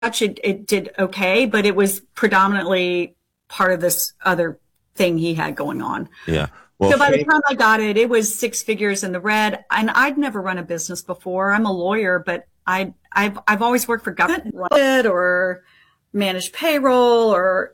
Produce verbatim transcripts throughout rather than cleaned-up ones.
it, it did okay, but it was predominantly part of this other thing he had going on. Yeah. Well, so by the time I got it, it was six figures in the red. And I'd never run a business before. I'm a lawyer, but I, I've I've always worked for government or managed payroll or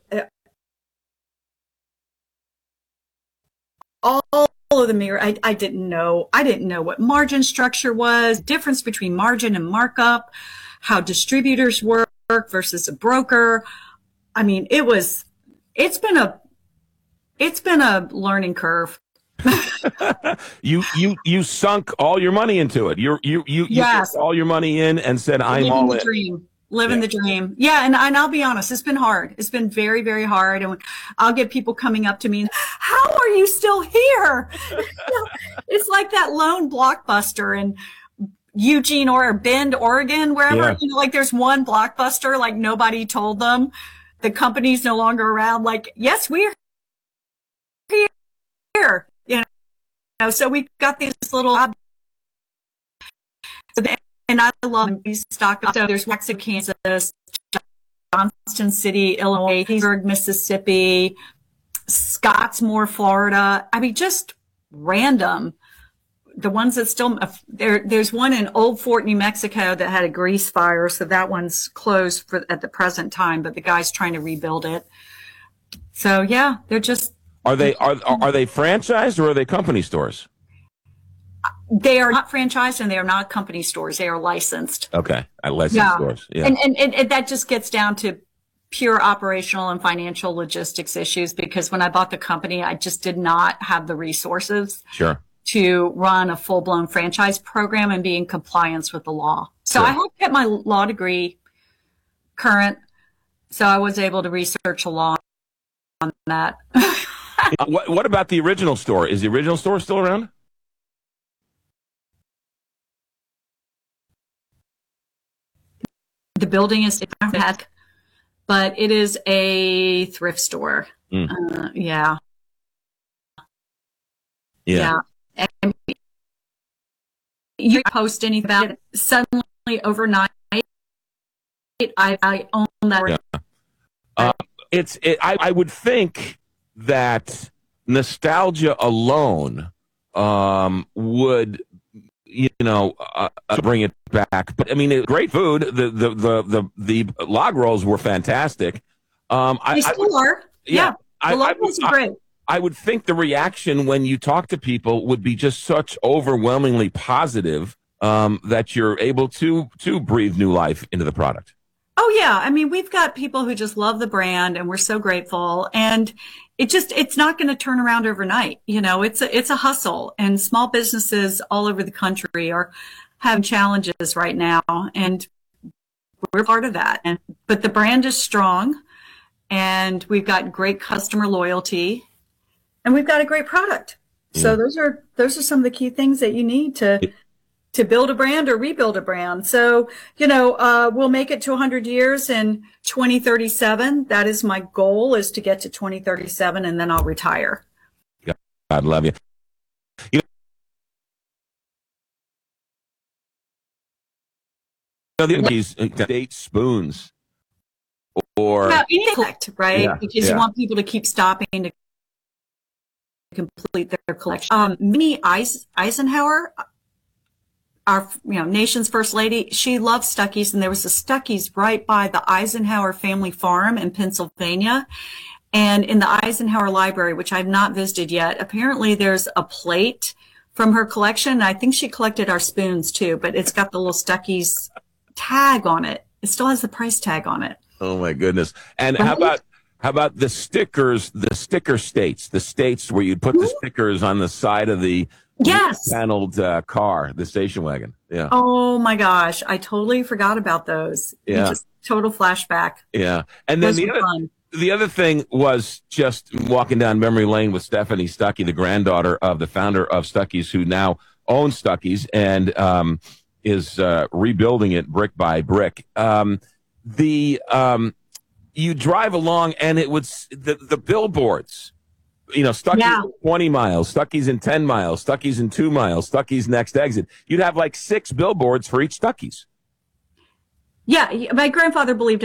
all of the mirror. I, I didn't know. I didn't know what margin structure was, difference between margin and markup, how distributors work versus a broker. I mean, it was. It's been a. It's been a learning curve. you you you sunk all your money into it. You you you, you yes. put all your money in and said, "I'm Living all the in." Dream. Living yeah. the dream. Yeah, and, and I'll be honest, it's been hard. It's been very, very hard. And I'll get people coming up to me, how are you still here? You know, it's like that lone Blockbuster in Eugene or Bend, Oregon, wherever. Yeah. You know, like there's one Blockbuster, like nobody told them. The company's no longer around. Like, yes, we're here. You know, so we got these little. And I love these stock. So there's Waxahachie, Kansas, Johnston City, Illinois, Pittsburgh, Mississippi, Scottsmore, Florida. I mean, just random. The ones that still there. There's one in Old Fort, New Mexico, that had a grease fire, so that one's closed for at the present time. But the guy's trying to rebuild it. So yeah, they're just. Are they are are they franchised or are they company stores? They are not franchised and they are not company stores. They are licensed. Okay. At licensed yeah. stores. Yeah. And, and, and, and that just gets down to pure operational and financial logistics issues, because when I bought the company, I just did not have the resources sure. to run a full-blown franchise program and be in compliance with the law. So sure. I have kept my law degree current. So I was able to research a law on that. uh, what, what about the original store? Is the original store still around? The building is back, but it is a thrift store. Mm. Uh, yeah. Yeah. Yeah. And you post anything about it, suddenly overnight, I, I own that. Yeah. Uh, it's, it, I, I would think that nostalgia alone um, would you know, uh, uh, bring it back. But I mean, great food. The the the the, the log rolls were fantastic. Um, I, they still I would, are. Yeah, yeah. I, the log rolls are great. I, I would think the reaction when you talk to people would be just such overwhelmingly positive um, that you're able to to breathe new life into the product. Oh yeah, I mean, we've got people who just love the brand, and we're so grateful. And it just, it's not going to turn around overnight. You know, it's a, it's a hustle, and small businesses all over the country are having challenges right now, and we're part of that. And, but the brand is strong, and we've got great customer loyalty, and we've got a great product. Yeah. So those are, those are some of the key things that you need to, to build a brand or rebuild a brand. So, you know, uh, we'll make it to one hundred years in twenty thirty-seven. That is my goal, is to get to twenty thirty-seven, and then I'll retire. God love you. You know, these date spoons or well, you collect, right? Yeah, because yeah. you want people to keep stopping to complete their collection. Um, Minnie Eisenhower, our you know nation's first lady, she loved Stuckey's, and there was a Stuckey's right by the Eisenhower family farm in Pennsylvania. And in the Eisenhower Library, which I've not visited yet, apparently there's a plate from her collection. I think she collected our spoons too, but it's got the little Stuckey's tag on it. It still has the price tag on it. Oh my goodness! And how about how about the stickers? The sticker states, the states where you'd put the stickers on the side of the yes paneled uh, car, the station wagon. Yeah. Oh my gosh, I totally forgot about those. Yeah. Just total flashback. Yeah. And then the other, the other thing was just walking down memory lane with Stephanie Stuckey, the granddaughter of the founder of Stuckey's, who now owns Stuckey's and um, is uh, rebuilding it brick by brick. Um, the um, you drive along and it would the the billboards. You know, Stuckey's yeah. in twenty miles, Stuckey's in ten miles, Stuckey's in two miles, Stuckey's next exit. You'd have like six billboards for each Stuckey's. Yeah, my grandfather believed